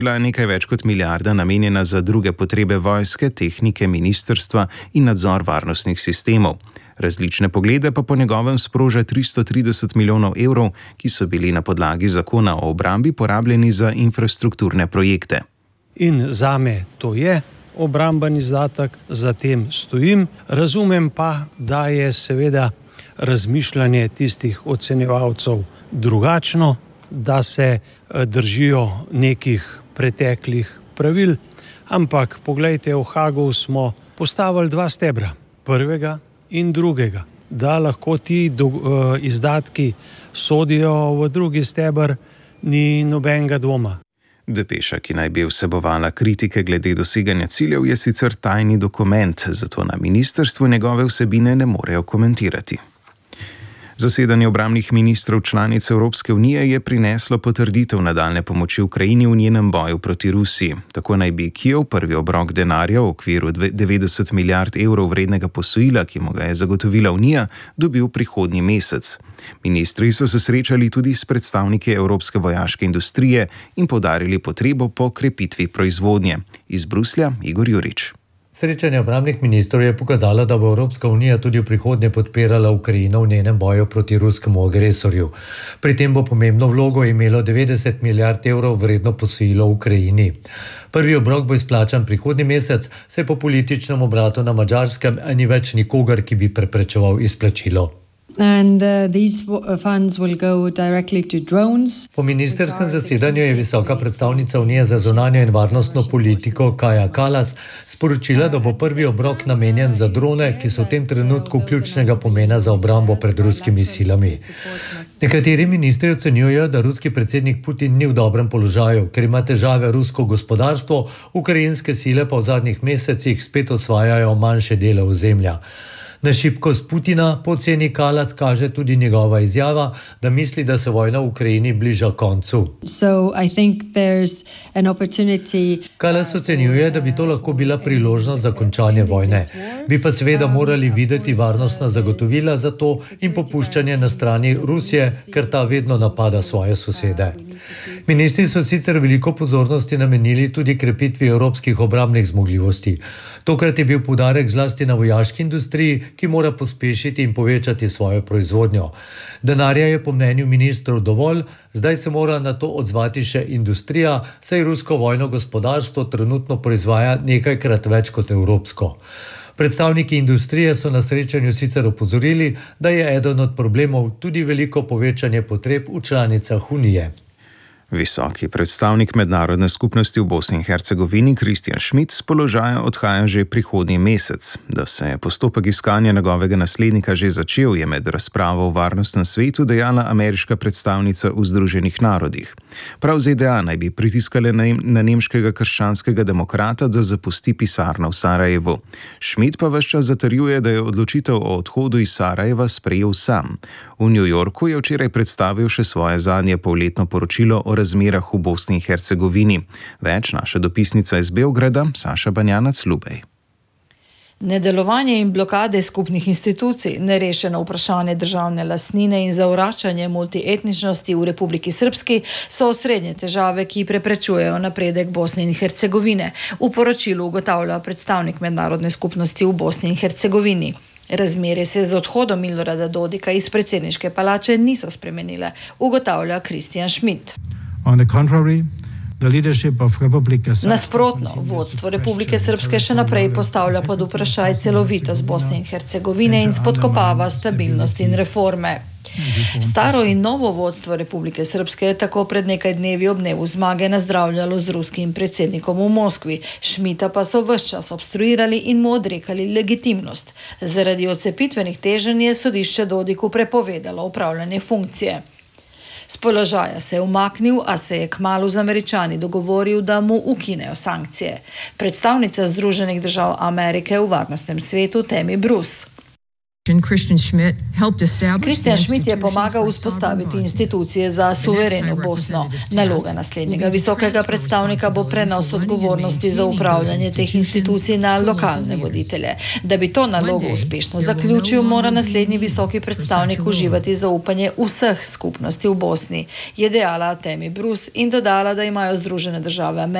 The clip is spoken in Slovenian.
Bila nekaj več kot milijarda namenjena za druge potrebe vojske, tehnike, ministrstva in nadzor varnostnih sistemov. Različne poglede pa po njegovem sproža 330 milijonov evrov, ki so bili na podlagi zakona o obrambi porabljeni za infrastrukturne projekte. In zame to je obramben izdatek, za tem stojim. Razumem pa, da je seveda razmišljanje tistih ocenjevalcev drugačno, da se držijo nekih preteklih pravil, ampak poglejte, v Hagu smo postavili 2 stebra, prvega in drugega, da lahko ti izdatki sodijo v drugi steber, ni nobenega dvoma. Depeša, ki naj bi vsebovala kritike glede doseganja ciljev, je sicer tajni dokument, zato na ministrstvu njegove vsebine ne morejo komentirati. Zasedanje obrambnih ministrov članic Evropske unije je prineslo potrditev nadaljne pomoči Ukrajini v njenem boju proti Rusiji. Tako naj bi Kijev prvi obrok denarja v okviru 90 milijard evrov vrednega posojila, ki mu ga je zagotovila Unija, dobil prihodnji mesec. Ministri so se srečali tudi s predstavniki evropske vojaške industrije in poudarili potrebo po krepitvi proizvodnje. Iz Bruslja Igor Jurič. Srečanje obrambnih ministrov je pokazalo, da bo Evropska unija tudi v prihodnje podpirala Ukrajino v njenem boju proti ruskemu agresorju. Pri tem bo pomembno vlogo imelo 90 milijard evrov vredno posojilo v Ukrajini. Prvi obrok bo izplačan prihodnji mesec, saj po političnem obratu na Madžarskem ni več nikogar, ki bi preprečeval izplačilo. And these funds will go directly to drones. Po ministerskem zasedanju je visoka predstavnica Unije za zunanjo in varnostno politiko Kaja Kallas sporočila, da bo prvi obrok namenjen za drone, ki so v tem trenutku ključnega pomena za obrambo pred ruskimi silami. Nekateri ministri ocenjujejo, da ruski predsednik Putin ni v dobrem položaju, ker ima težave rusko gospodarstvo, ukrajinske sile pa v zadnjih mesecih spet osvajajo manjše dele ozemlja. Na šibkost Putina po oceni Kallas kaže tudi njegova izjava, da misli, da se vojna v Ukrajini bliža koncu. Kallas ocenjuje, da bi to lahko bila priložnost za končanje vojne. Bi pa seveda morali videti varnostna zagotovila za to in popuščanje na strani Rusije, ker ta vedno napada svoje sosede. Ministri so sicer veliko pozornosti namenili tudi krepitvi evropskih obrambnih zmogljivosti. Tokrat je bil poudarek zlasti na vojaški industriji, ki mora pospešiti in povečati svojo proizvodnjo. Denarja je po mnenju ministrov dovolj, zdaj se mora na to odzvati še industrija, saj rusko vojno gospodarstvo trenutno proizvaja nekajkrat več kot evropsko. Predstavniki industrije so na srečanju sicer opozorili, da je eden od problemov tudi veliko povečanje potreb v članicah Unije. Visoki predstavnik mednarodne skupnosti v Bosni in Hercegovini Christian Schmidt z položaja odhaja že prihodnji mesec. Da se je postopek iskanja njegovega naslednika že začel, je med razpravo v varnostnem svetu dejala ameriška predstavnica v Združenih narodih. Prav ZDA naj bi pritiskale na nemškega krščanskega demokrata, da zapusti pisarno v Sarajevu. Schmidt pa ves čas zatrjuje, da je odločitev o odhodu iz Sarajeva sprejel sam. V New Yorku je včeraj predstavil še svoje zadnje polletno poročilo o razmerah v Bosni in Hercegovini. Več naša dopisnica iz Beograda, Saša Banjanac-Lubej. Nedelovanje in blokade skupnih institucij, nerešeno vprašanje državne lastnine in zavračanje multietničnosti v Republiki Srpski so osrednje težave, ki preprečujejo napredek Bosne in Hercegovine. V poročilu ugotavlja predstavnik mednarodne skupnosti v Bosni in Hercegovini. Razmere se z odhodom Milorada Dodika iz predsedniške palače niso spremenile, ugotavlja Christian Schmidt. Nasprotno, vodstvo Republike Srpske še naprej postavlja pod vprašaj celovitost Bosne in Hercegovine in spodkopava stabilnost in reforme. Staro in novo vodstvo Republike Srpske je tako pred nekaj dnevi ob dnevu zmage nazdravljalo z ruskim predsednikom v Moskvi. Schmidta pa so ves čas obstruirali in mu odrekali legitimnost. Zaradi odcepitvenih teženj je sodišče Dodiku prepovedalo upravljanje funkcije. Z položaja se je umaknil, a se je kmalu z Američani dogovoril, da mu ukinejo sankcije. Predstavnica Združenih držav Amerike v varnostnem svetu Tammy Bruce. Christian Schmidt je pomagal vzpostaviti institucije za suvereno Bosno. Naloga naslednjega visokega predstavnika bo prenos odgovornosti za upravljanje teh institucij na lokalne voditelje. Da bi to nalogo uspešno zaključil, mora naslednji visoki predstavnik uživati zaupanje vseh skupnosti v Bosni, je dejala Tammy Bruce in dodala, da imajo Združene države